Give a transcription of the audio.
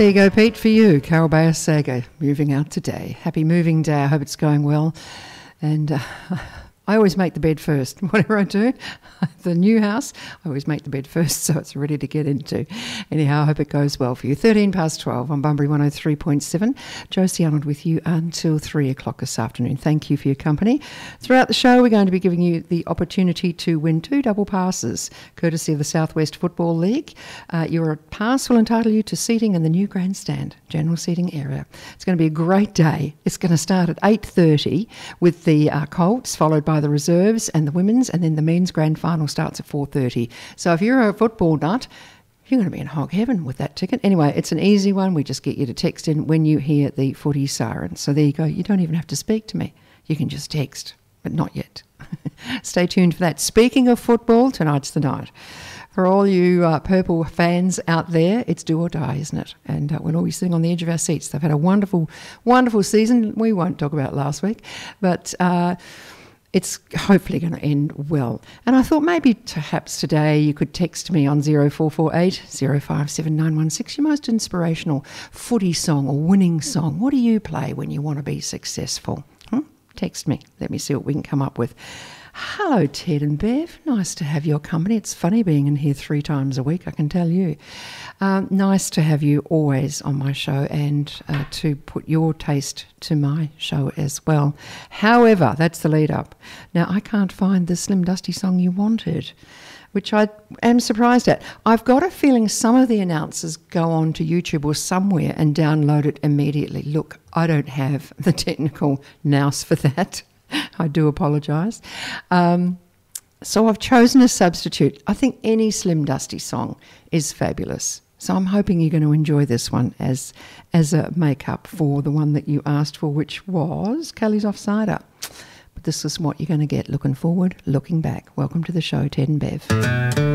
There you go, Pete, for you. Carol Bayer Sager, moving out today. Happy moving day. I hope it's going well. And I always make the bed first. Whatever I do, the new house, I always make the bed first so it's ready to get into. Anyhow, I hope it goes well for you. 12 on Bunbury 103.7. Josie Arnold with you until 3 o'clock this afternoon. Thank you for your company. Throughout the show, we're going to be giving you the opportunity to win 2 double passes, courtesy of the South West Football League. Your pass will entitle you to seating in the new grandstand, general seating area. It's going to be a great day. It's going to start at 8:30 with the Colts, followed by the reserves and the women's, and then the men's grand final starts at 4:30. So if you're a football nut, you're going to be in hog heaven with that ticket. Anyway, it's an easy one. We just get you to text in when you hear the footy siren. So there you go. You don't even have to speak to me. You can just text, but not yet. Stay tuned for that. Speaking of football, tonight's the night. For all you Purple fans out there, it's do or die, isn't it? And we'll all be sitting on the edge of our seats. They've had a wonderful, wonderful season. We won't talk about last week, but it's hopefully going to end well. And I thought maybe perhaps today you could text me on 0448 057916 your most inspirational footy song or winning song. What do you play when you want to be successful? Text me. Let me see what we can come up with. Hello, Ted and Bev. Nice to have your company. It's funny being in here 3 times a week, I can tell you. Nice to have you always on my show and to put your taste to my show as well. However, that's the lead up. Now, I can't find the Slim Dusty song you wanted, which I am surprised at. I've got a feeling some of the announcers go on to YouTube or somewhere and download it immediately. Look, I don't have the technical nous for that. I do apologise. So I've chosen a substitute. I think any Slim Dusty song is fabulous. So I'm hoping you're going to enjoy this one as a make-up for the one that you asked for, which was Kelly's Offsider. But this is what you're going to get looking forward, looking back. Welcome to the show, Ted and Bev.